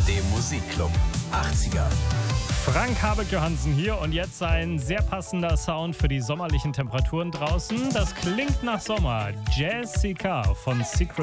ARD Musikclub 80er. Frank Habek-Johansen hier und jetzt ein sehr passender Sound für die sommerlichen Temperaturen draußen. Das klingt nach Sommer. Jessica von Secret